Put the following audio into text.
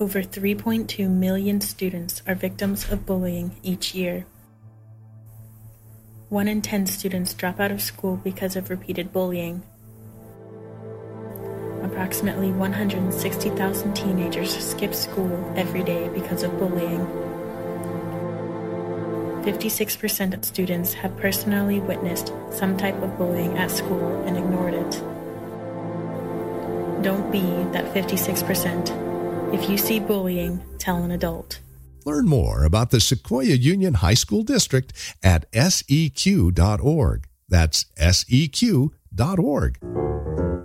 Over 3.2 million students are victims of bullying each year. 1 in 10 students drop out of school because of repeated bullying. Approximately 160,000 teenagers skip school every day because of bullying. 56% of students have personally witnessed some type of bullying at school and ignored it. Don't be that 56%. If you see bullying, tell an adult. Learn more about the Sequoia Union High School District at seq.org. That's seq.org.